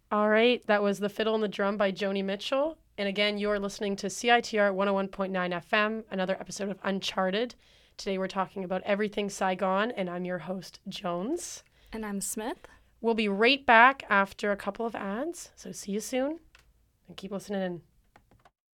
All right, that was The Fiddle and the Drum by Joni Mitchell. And again, you're listening to CITR 101.9 FM, another episode of Uncharted. Today we're talking about everything Saigon, and I'm your host, Jones. And I'm Smith. We'll be right back after a couple of ads, so see you soon, and keep listening in.